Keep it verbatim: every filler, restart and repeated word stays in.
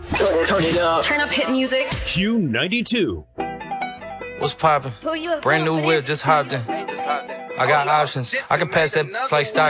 Turn it up. Turn up hit music. Q ninety-two. What's poppin'? Brand new whip, just hopped in. I got options. I can pass that like stock.